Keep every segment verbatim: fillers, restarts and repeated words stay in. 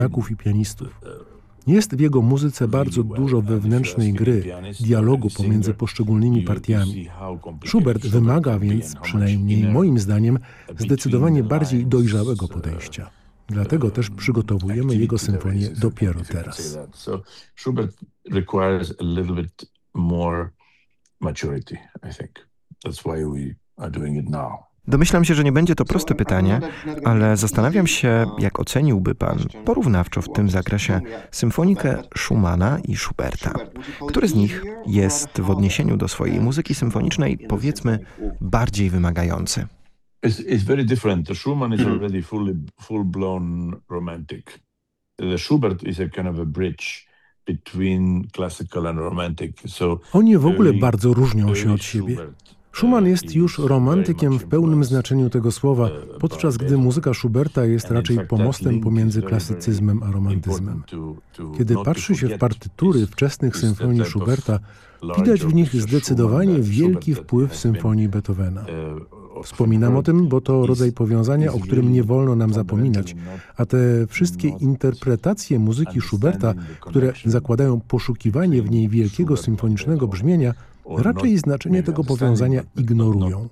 i pianistów. Jest w jego muzyce bardzo dużo wewnętrznej gry, dialogu pomiędzy poszczególnymi partiami. Schubert wymaga więc, przynajmniej moim zdaniem, zdecydowanie bardziej dojrzałego podejścia. Dlatego też przygotowujemy jego symfonię dopiero teraz. Schubert requires a little bit more maturity, I think. That's why we are doing it now. Domyślam się, że nie będzie to proste pytanie, ale zastanawiam się, jak oceniłby pan porównawczo w tym zakresie symfonikę Schumana i Schuberta. Który z nich jest w odniesieniu do swojej muzyki symfonicznej, powiedzmy, bardziej wymagający? It's, it's very different. The Schumann is already fully, full-blown romantic. The Schubert is a kind of a bridge between classical and romantic. So oni w ogóle bardzo różnią się od siebie. Schumann jest już romantykiem w pełnym znaczeniu tego słowa, podczas gdy muzyka Schuberta jest raczej pomostem pomiędzy klasycyzmem a romantyzmem. Kiedy patrzy się w partytury wczesnych symfonii Schuberta, widać w nich zdecydowanie wielki wpływ symfonii Beethovena. Wspominam o tym, bo to rodzaj powiązania, o którym nie wolno nam zapominać, a te wszystkie interpretacje muzyki Schuberta, które zakładają poszukiwanie w niej wielkiego symfonicznego brzmienia, raczej znaczenie tego powiązania ignorują.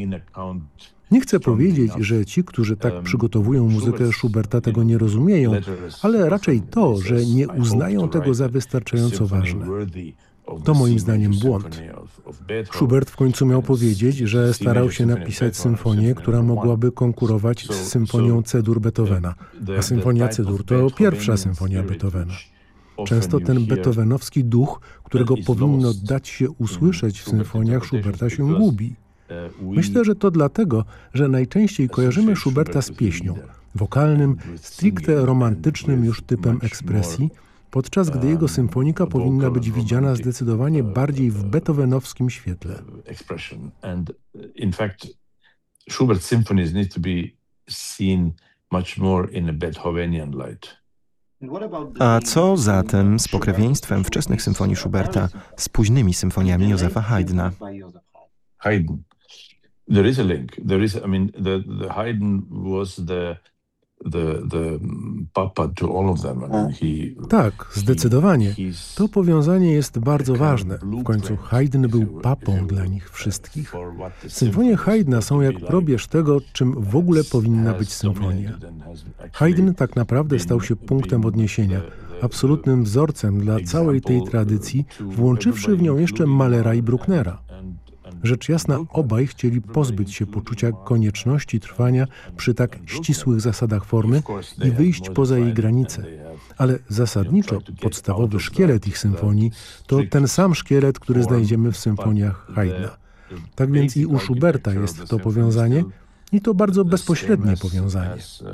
Nie chcę powiedzieć, że ci, którzy tak przygotowują muzykę Schuberta, tego nie rozumieją, ale raczej to, że nie uznają tego za wystarczająco ważne. To moim zdaniem błąd. Schubert w końcu miał powiedzieć, że starał się napisać symfonię, która mogłaby konkurować z symfonią C-dur Beethovena, a symfonia C-dur to pierwsza symfonia Beethovena. Często ten beethovenowski duch, którego powinno dać się usłyszeć w symfoniach Schuberta, się gubi. Myślę, że to dlatego, że najczęściej kojarzymy Schuberta z pieśnią, wokalnym, stricte romantycznym już typem ekspresji, podczas gdy jego symfonika powinna być widziana zdecydowanie bardziej w beethovenowskim świetle. Schubert's symphonies need to be seen much more in a Beethovenian light. A co zatem z pokrewieństwem wczesnych symfonii Schuberta z późnymi symfoniami Józefa Haydna? Haydn. There is a link. There is, I mean, the, the Haydn was the The, the papa to all of them. I mean, he, tak, zdecydowanie. To powiązanie jest bardzo ważne. W końcu Haydn był papą dla nich wszystkich. Symfonie Haydna są jak probierz tego, czym w ogóle powinna być symfonia. Haydn tak naprawdę stał się punktem odniesienia, absolutnym wzorcem dla całej tej tradycji, włączywszy w nią jeszcze Mahlera i Brucknera. Rzecz jasna, obaj chcieli pozbyć się poczucia konieczności trwania przy tak ścisłych zasadach formy i wyjść poza jej granice. Ale zasadniczo podstawowy szkielet ich symfonii to ten sam szkielet, który znajdziemy w symfoniach Haydna. Tak więc i u Schuberta jest to powiązanie i to bardzo bezpośrednie powiązanie.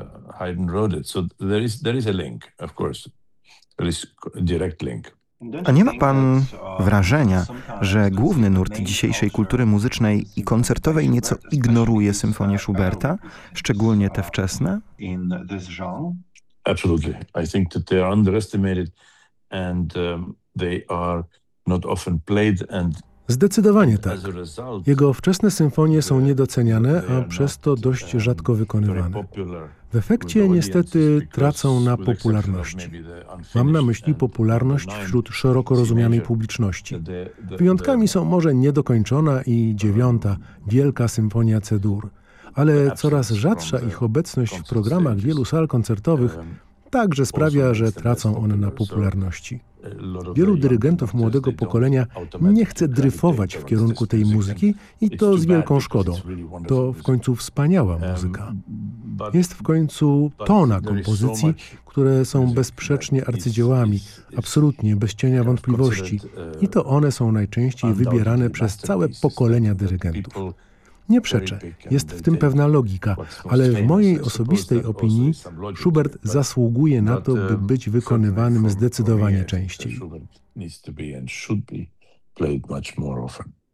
A nie ma pan wrażenia, że główny nurt dzisiejszej kultury muzycznej i koncertowej nieco ignoruje symfonię Schuberta, szczególnie te wczesne? Absolutely. I think that they are underestimated and um, they are not often played and zdecydowanie tak. Jego wczesne symfonie są niedoceniane, a przez to dość rzadko wykonywane. W efekcie niestety tracą na popularności. Mam na myśli popularność wśród szeroko rozumianej publiczności. Wyjątkami są może niedokończona i dziewiąta, Wielka Symfonia C-dur, ale coraz rzadsza ich obecność w programach wielu sal koncertowych także sprawia, że tracą one na popularności. Wielu dyrygentów młodego pokolenia nie chce dryfować w kierunku tej muzyki i to z wielką szkodą. To w końcu wspaniała muzyka. Jest w końcu tona kompozycji, które są bezsprzecznie arcydziełami, absolutnie bez cienia wątpliwości. I to one są najczęściej wybierane przez całe pokolenia dyrygentów. Nie przeczę, jest w tym pewna logika, ale w mojej osobistej opinii Schubert zasługuje na to, by być wykonywanym zdecydowanie częściej.